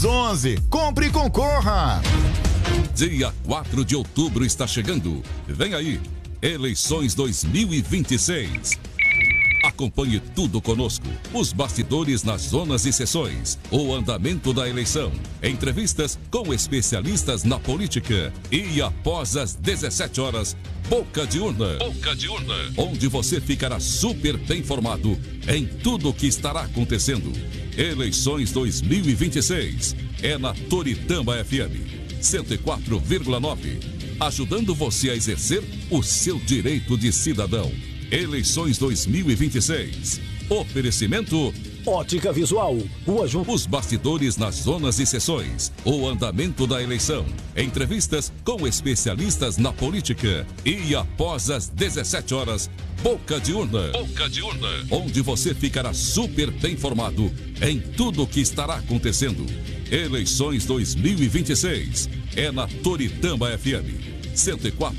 3211. Compre e concorra. Dia 4 de outubro está chegando. Vem aí, Eleições 2026. Acompanhe tudo conosco. Os bastidores nas zonas e sessões, o andamento da eleição, entrevistas com especialistas na política e após as 17 horas, Boca de Urna. Boca de Urna. Onde você ficará super bem informado em tudo o que estará acontecendo. Eleições 2026. É na Toritama FM 104,9. Ajudando você a exercer o seu direito de cidadão. Eleições 2026. Oferecimento Ótica Visual, Rua João. Os bastidores nas zonas e sessões, o andamento da eleição, entrevistas com especialistas na política e após as 17 horas, Boca de Urna. Boca de Urna. Onde você ficará super bem informado em tudo o que estará acontecendo. Eleições 2026. É na Toritama FM 104.